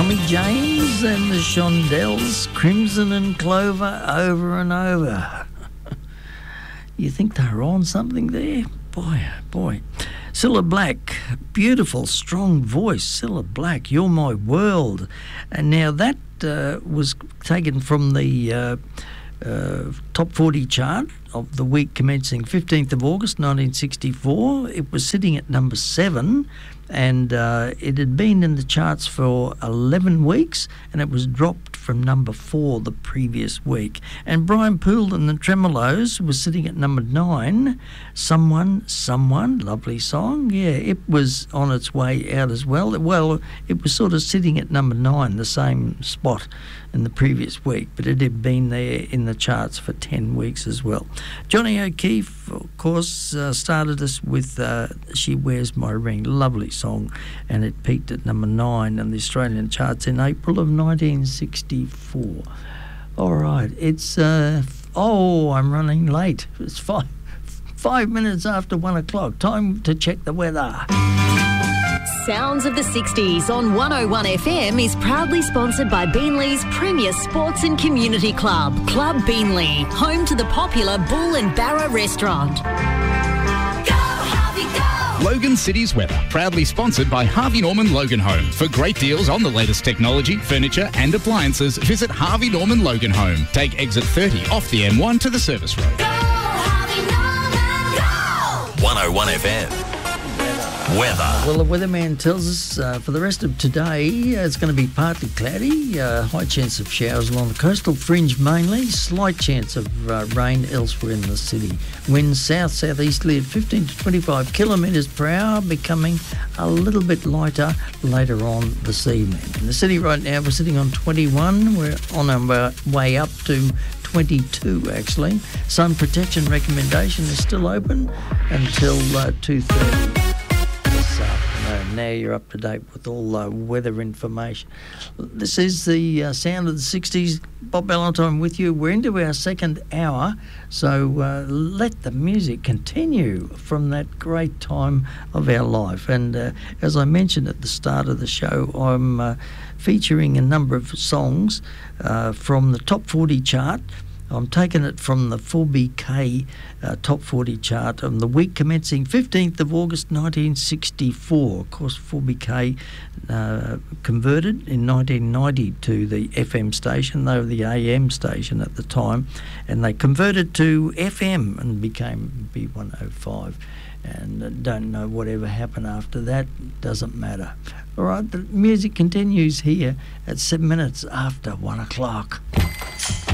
Tommy James and the Shondells, Crimson and Clover, over and over. You think they're on something there? Boy, oh boy. Cilla Black, beautiful, strong voice. Cilla Black, You're My World. And now that was taken from the Top 40 chart of the week commencing 15th of August 1964. It was sitting at number 7, and it had been in the charts for 11 weeks, and it was dropped from number 4 the previous week. And Brian Poole and the Tremolos was sitting at number 9. Someone, lovely song. Yeah, it was on its way out as well. Well, it was sort of sitting at number 9, the same spot in the previous week, but it had been there in the charts for 10 weeks as well. Johnny O'Keefe, of course, started us with She Wears My Ring, lovely song, and it peaked at number 9 in the Australian charts in April of 1964. All right, it's I'm running late. It's 5 minutes after 1 o'clock. Time to check the weather. Sounds of the 60s on 101 FM is proudly sponsored by Beanley's premier sports and community club, Club Beanley, home to the popular Bull and Barra restaurant. Go, Harvey, go! Logan City's weather, proudly sponsored by Harvey Norman Logan Home. For great deals on the latest technology, furniture and appliances, visit Harvey Norman Logan Home. Take exit 30 off the M1 to the service road. Go, Harvey Norman, go! 101 FM. Weather. Well, the weatherman tells us for the rest of today it's going to be partly cloudy, high chance of showers along the coastal fringe mainly, slight chance of rain elsewhere in the city. Winds south-southeasterly at 15 to 25 kilometres per hour, becoming a little bit lighter later on this evening. In the city right now we're sitting on 21, we're on our way up to 22 actually. Sun protection recommendation is still open until 2:30. Now you're up to date with all weather information. This is the sound of the 60s. Bob Valentine with you. We're into our second hour, so let the music continue from that great time of our life. And as I mentioned at the start of the show, I'm featuring a number of songs from the Top 40 chart. I'm taking it from the 4BK Top 40 chart on the week commencing 15th of August 1964. Of course, 4BK converted in 1990 to the FM station. They were the AM station at the time, and they converted to FM and became B105. And don't know whatever happened after that. Doesn't matter. All right, the music continues here at 7 minutes after 1 o'clock.